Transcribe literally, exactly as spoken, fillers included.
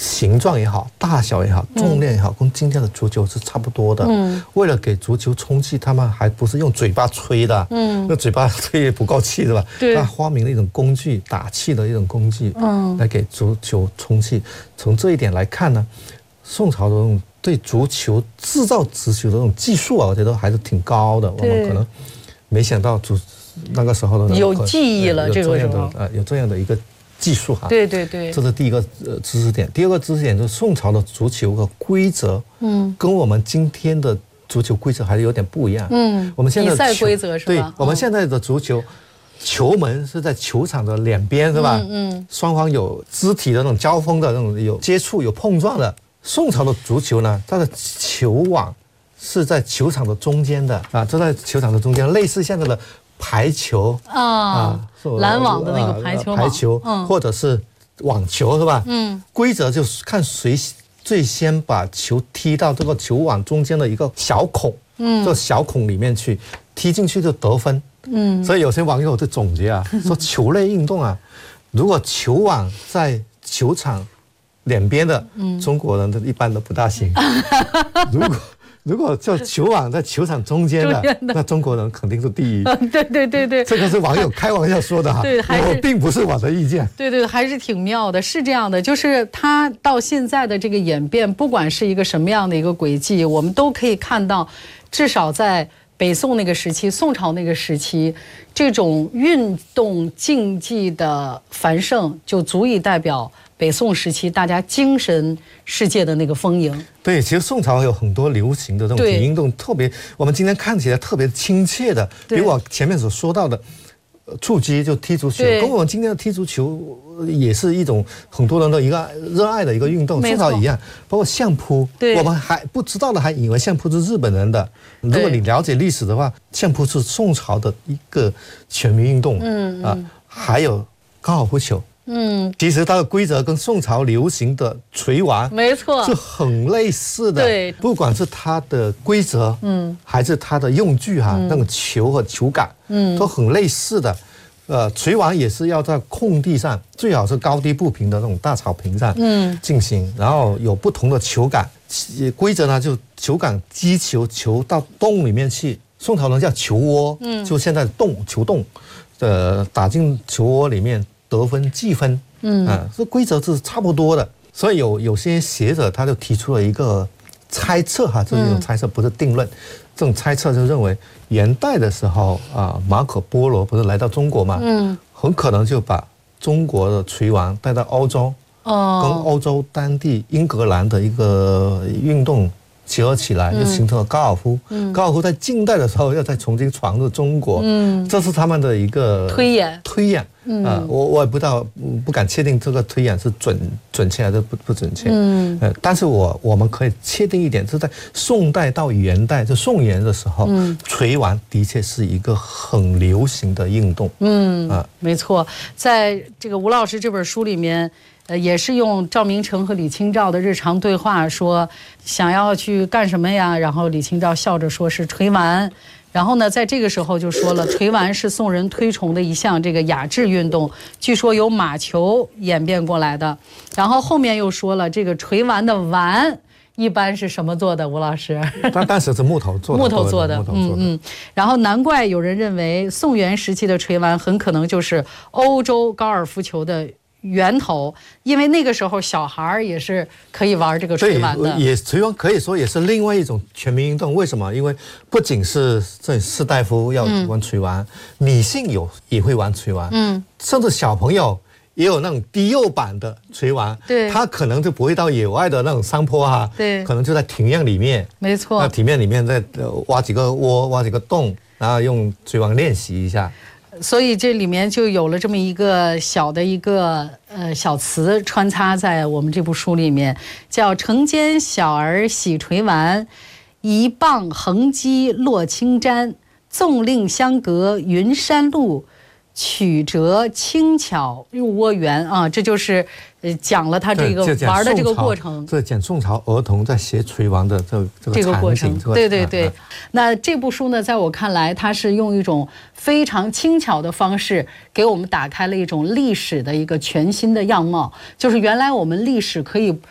形状也好，大小也好，重量也好，跟今天的足球是差不多的。嗯，为了给足球充气，他们还不是用嘴巴吹的，嗯，那嘴巴吹也不够气的吧？对，他发明了一种工具，打气的一种工具，嗯，来给足球充气。从这一点来看呢，宋朝的这种对足球制造足球的这种技术啊，我觉得还是挺高的。我们可能没想到足那个时候的有技艺了，这个时候呃有这样的一个技术哈。 对对对， 这是第一个呃知识点。第二个知识点就是宋朝的足球的规则，嗯，跟我们今天的足球规则还是有点不一样。嗯，我们现在比赛规则是吧？ 对，我们现在的足球。球门是在球场的两边，是吧？嗯，嗯双方有肢体的那种交锋的那种有接触有碰撞的。宋朝的足球呢，它的球网是在球场的中间的啊，这在球场的中间，类似现在的排球啊，啊拦网的那个排球、 啊，排球，嗯，或者是网球，是吧？嗯，规则就是看谁最先把球踢到这个球网中间的一个小孔，嗯，这小孔里面去，踢进去就得分。嗯，所以有些网友就总结啊，说球类运动啊，如果球网在球场两边的，嗯，中国人都一般都不大行。如果如果就球网在球场中间的，那中国人肯定是第一。 对对对对， 这个是网友开玩笑说的哈， 对， 我并不是我的意见。 对对，还是挺妙的，是这样的，就是它到现在的这个演变，不管是一个什么样的一个轨迹，我们都可以看到，至少在北宋那个时期，宋朝那个时期，这种运动竞技的繁盛，就足以代表北宋时期大家精神世界的那个丰盈。 对，其实宋朝有很多流行的这种体育运动，特别我们今天看起来特别亲切的，比如我前面所说到的蹴击，就踢足球，跟我们今天的踢足球也是一种很多人的一个热爱的一个运动。宋朝一样，包括相扑，我们还不知道的还以为相扑是日本人的。如果你了解历史的话，相扑是宋朝的一个全民运动。嗯啊，还有高尔夫球。嗯，其实它的规则跟宋朝流行的锤丸没错是很类似的。 对， 不管是它的规则，嗯，还是它的用具哈、啊嗯，那种球和球杆，嗯，都很类似的。呃，锤丸也是要在空地上，最好是高低不平的那种大草坪上，嗯，进行。然后有不同的球杆，规则呢就球杆击球，球到洞里面去。宋朝人叫球窝，嗯，就现在的洞球洞，呃，打进球窝里面。得分计分，嗯啊，这规则是差不多的，所以有有些学者他就提出了一个猜测哈，这是一种猜测，不是定论。这种猜测就认为元代的时候啊，马可波罗不是来到中国嘛，嗯，很可能就把中国的锤丸带到欧洲，哦，跟欧洲当地英格兰的一个运动结合起来，就形成了高尔夫。嗯，高尔夫在近代的时候要再重新传入中国，嗯，这是他们的一个推演。 推演。嗯、呃，我我也不知道，不敢确定这个推演是准准确还是不不准确。嗯，呃，但是我我们可以确定一点，是在宋代到元代，就宋元的时候，嗯，锤丸的确是一个很流行的运动。嗯啊、呃， 没错，在这个吴老师这本书里面，呃，也是用赵明诚和李清照的日常对话说，想要去干什么呀？然后李清照笑着说是锤丸。然后呢，在这个时候就说了，锤丸是宋人推崇的一项这个雅致运动，据说由马球演变过来的。然后后面又说了，这个锤丸的丸一般是什么做的？吴老师， 但当时是木头做的， 木头做的，嗯嗯。然后难怪有人认为宋元时期的锤丸很可能就是欧洲高尔夫球的源头，因为那个时候小孩也是可以玩这个锤丸的。 也锤丸可以说也是另外一种全民运动。为什么？因为不仅是这士大夫要玩锤丸，嗯、女性有也会玩锤丸，嗯，甚至小朋友也有那种低幼版的锤丸，对，他可能就不会到野外的那种山坡哈、啊，对，可能就在庭院里面， 没错， 那庭院里面再挖几个窝，挖几个洞，然后用锤丸练习一下。 所以这里面就有了这么一个小的一个呃小词穿插在我们这部书里面，叫城间小儿喜锤丸，一棒横击落青毡，纵令相隔云山路，曲折轻巧入窝园啊，这就是呃讲了他这个玩的这个过程。 这讲宋朝儿童在学锤丸的这这个这个过程。对对对。 啊、 那这部书呢，在我看来，它是用一种非常轻巧的方式，给我们打开了一种历史的一个全新的样貌。就是原来我们历史可以